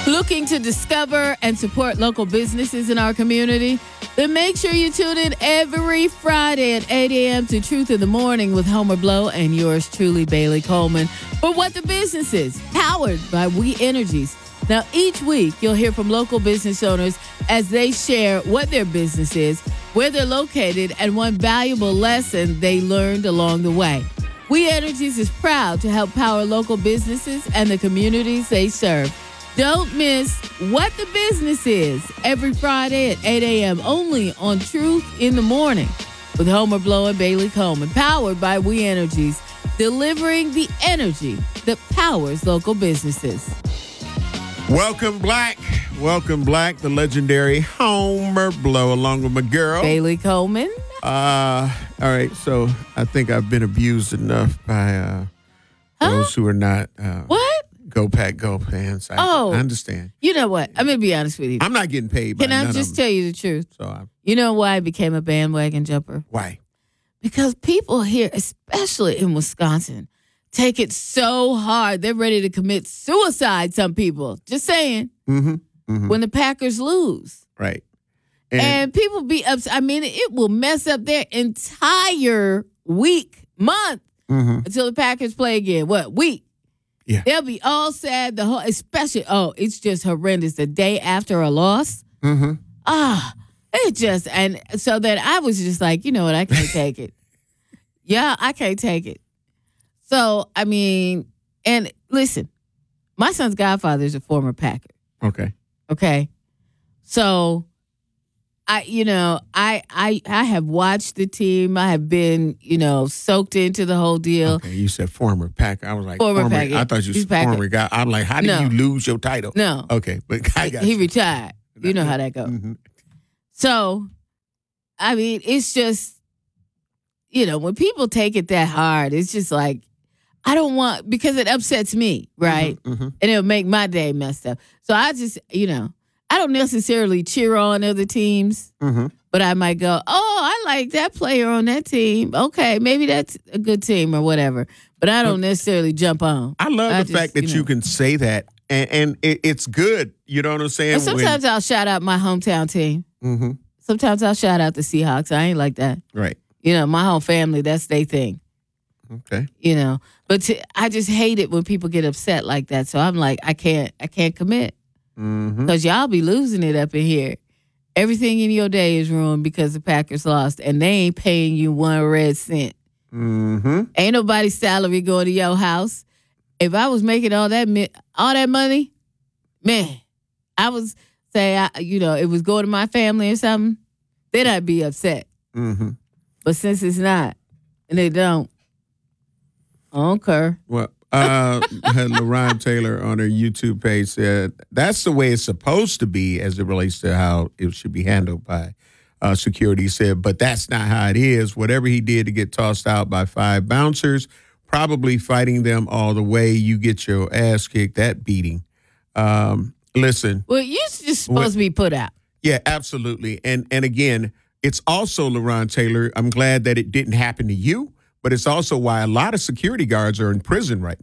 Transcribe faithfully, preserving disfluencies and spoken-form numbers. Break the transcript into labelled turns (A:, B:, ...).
A: Looking to discover and support local businesses in our community? Then make sure you tune in every Friday at eight a.m. to Truth in the Morning with Homer Blow and yours truly, Bailey Coleman, for What the Business Is, powered by We Energies. Now, each week, you'll hear from local business owners as they share what their business is, where they're located, and one valuable lesson they learned along the way. We Energies is proud to help power local businesses and the communities they serve. Don't miss What the Business Is every Friday at eight a.m. only on Truth in the Morning with Homer Blow and Bailey Coleman, powered by We Energies, delivering the energy that powers local businesses.
B: Welcome, Black. Welcome, Black, the legendary Homer Blow, along with my girl,
A: Bailey Coleman.
B: Uh, all right, so I think I've been abused enough by uh,
A: huh?
B: those who are not uh,
A: what?
B: Go Pack Go fans. I,
A: oh,
B: I understand.
A: You know what? I'm going to be honest with you.
B: I'm not getting paid by
A: Can I
B: none
A: just
B: of them.
A: tell you the truth?
B: So I'm,
A: You know why I became a bandwagon jumper?
B: Why?
A: Because people here, especially in Wisconsin, take it so hard. They're ready to commit suicide, some people. Just saying.
B: Mm-hmm. Mm-hmm.
A: When the Packers lose.
B: Right.
A: And,
B: and
A: people be upset. I mean, it will mess up their entire week, month,
B: mm-hmm.
A: until the Packers play again. What, week?
B: Yeah.
A: They'll be all sad, the whole, especially, oh, it's just horrendous. The day after a loss.
B: Mm-hmm.
A: Ah, it just, and so that I was just like, you know what, I can't take it. Yeah, I can't take it. So, I mean, and listen, my son's godfather is a former Packer.
B: Okay.
A: Okay. So, I, you know, I, I, I have watched the team. I have been, you know, soaked into the whole deal.
B: Okay, you said former Packer. I was like,
A: former,
B: former
A: Packer.
B: I thought you
A: He's
B: said former guy. I'm like, how did
A: no.
B: you lose your title?
A: No.
B: Okay, but I got
A: he
B: you.
A: retired. You know how that goes.
B: Mm-hmm.
A: So, I mean, it's just, you know, when people take it that hard, it's just like, I don't want, because it upsets me, right?
B: Mm-hmm, mm-hmm.
A: And it'll make my day messed up. So I just, you know, I don't necessarily cheer on other teams,
B: Mm-hmm.
A: but I might go, oh, I like that player on that team. Okay, maybe that's a good team or whatever. But I don't necessarily jump on.
B: I love
A: I
B: the
A: just,
B: fact that
A: you,
B: you,
A: know.
B: can say that, and, and it, it's good. You know what I'm saying?
A: And sometimes when, I'll shout out my hometown team.
B: Mm-hmm.
A: Sometimes I'll shout out the Seahawks. I ain't like that.
B: Right.
A: You know, my whole family, that's their thing.
B: Okay.
A: You know, but to, I just hate it when people get upset like that. So I'm like, I can't, I can't commit.
B: Mm-hmm.
A: Because y'all be losing it up in here. Everything in your day is ruined because the Packers lost, and they ain't paying you one red cent.
B: Mm-hmm.
A: Ain't nobody's salary going to your house. If I was making all that all that money, man, I was say, I, you know, it was going to my family or something, then I'd be upset.
B: Mm-hmm.
A: But since it's not, and they don't, I don't care.
B: Well, uh, LaRon Taylor on her YouTube page said that's the way it's supposed to be as it relates to how it should be handled by uh, security. He said, but that's not how it is. Whatever he did to get tossed out by five bouncers, probably fighting them all the way, you get your ass kicked, that beating. Um, listen.
A: Well, you're just supposed what, to be put out.
B: Yeah, absolutely. And and again, it's also, LaRon Taylor, I'm glad that it didn't happen to you, but it's also why a lot of security guards are in prison right now.